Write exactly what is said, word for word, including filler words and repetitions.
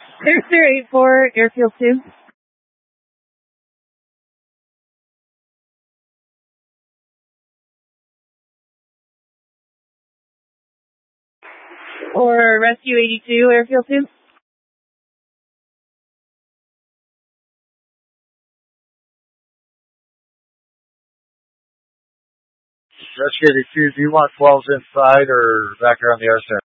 Clear Clear eight four, Airfield two. Or Rescue eighty-two, Airfield two. Rescue eighty-two, do you want twelves inside or back here on the air center?